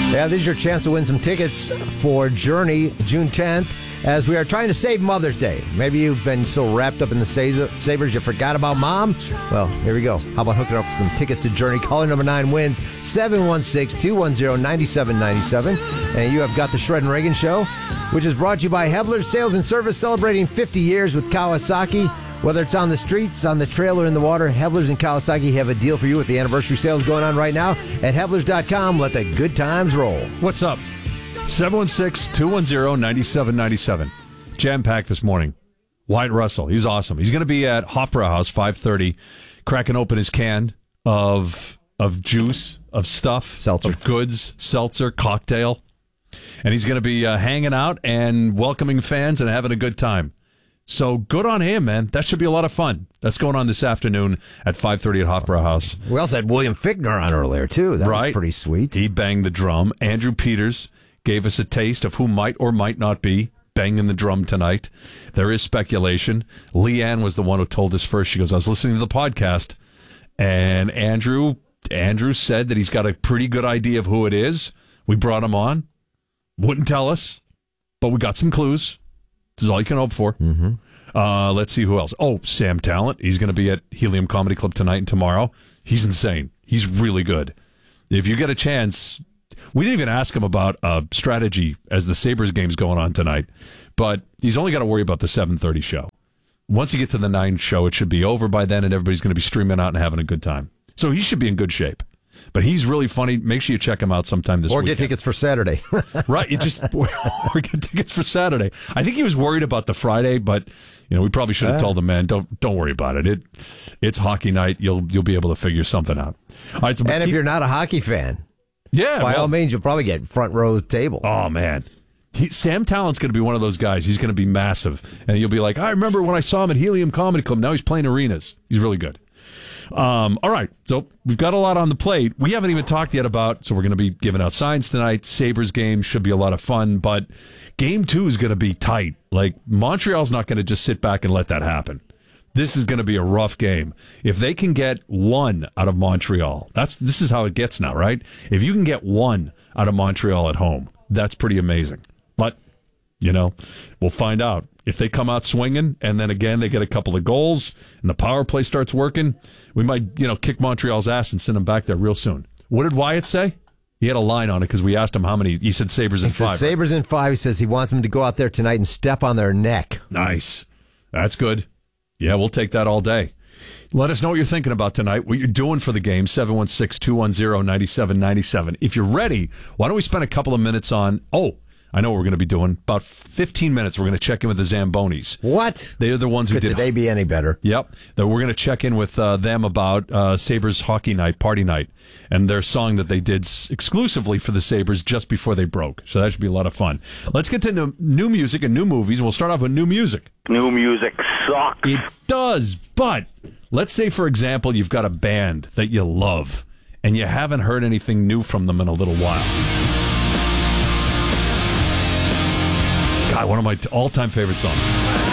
Yeah, this is your chance to win some tickets for Journey June 10th as we are trying to save Mother's Day. Maybe you've been so wrapped up in the Sabres you forgot about Mom. Well, here we go. How about hooking up with some tickets to Journey? Caller number 9 wins 716-210-9797. And you have got the Shred and Reagan Show, which is brought to you by Hebler's Sales and Service, celebrating 50 years with Kawasaki. Whether it's on the streets, on the trail, or in the water, Hebler's and Kawasaki have a deal for you with the anniversary sales going on right now at Hebler's.com. Let the good times roll. What's up? 716-210-9797. Jam-packed this morning. Wyatt Russell, he's awesome. He's going to be at Hofbrauhaus, 5:30, cracking open his can of juice, of stuff, seltzer, of goods, seltzer, cocktail. And he's going to be hanging out and welcoming fans and having a good time. So good on him, man. That should be a lot of fun. That's going on this afternoon at 5:30 at Hofbrauhaus. We also had William Fichtner on earlier, too. That was pretty sweet. He banged the drum. Andrew Peters gave us a taste of who might or might not be banging the drum tonight. There is speculation. Leanne was the one who told us first. She goes, I was listening to the podcast, and Andrew said that he's got a pretty good idea of who it is. We brought him on. Wouldn't tell us, but we got some clues. This is all you can hope for. Mm-hmm. Let's see who else. Oh, Sam Talent. He's going to be at Helium Comedy Club tonight and tomorrow. He's insane. He's really good. If you get a chance, we didn't even ask him about strategy as the Sabres game's going on tonight, but he's only got to worry about the 7:30 show. Once you get to the 9 show, it should be over by then, and everybody's going to be streaming out and having a good time. So he should be in good shape. But he's really funny. Make sure you check him out sometime this week. Or get tickets for Saturday. Right. Or get tickets for Saturday. I think he was worried about the Friday, but we probably should have told him, man, don't worry about it. It's hockey night. You'll be able to figure something out. All right, so and if you're not a hockey fan, by all means, you'll probably get front row table. Oh, man. Sam Talent's going to be one of those guys. He's going to be massive. And you'll be like, I remember when I saw him at Helium Comedy Club. Now he's playing arenas. He's really good. All right, so we've got a lot on the plate. We haven't even talked yet about, so we're going to be giving out signs tonight. Sabres game should be a lot of fun, but game 2 is going to be tight. Like, Montreal's not going to just sit back and let that happen. This is going to be a rough game. If they can get 1 out of Montreal, this is how it gets now, right? If you can get 1 out of Montreal at home, that's pretty amazing. But, we'll find out. If they come out swinging, and then again they get a couple of goals, and the power play starts working, we might, kick Montreal's ass and send them back there real soon. What did Wyatt say? He had a line on it because we asked him how many. He said Sabres in 5. He said Sabres in 5. He says he wants them to go out there tonight and step on their neck. Nice. That's good. Yeah, we'll take that all day. Let us know what you're thinking about tonight, what you're doing for the game, 716-210-9797. If you're ready, why don't we spend a couple of minutes on, I know what we're going to be doing. About 15 minutes, we're going to check in with the Zambonis. What? They're the ones who did. Could today be any better? Yep. We're going to check in with them about Sabres hockey night, party night, and their song that they did exclusively for the Sabres just before they broke. So that should be a lot of fun. Let's get to new music and new movies. We'll start off with new music. New music sucks. It does, but let's say, for example, you've got a band that you love, and you haven't heard anything new from them in a little while. God, one of my all-time favorite songs.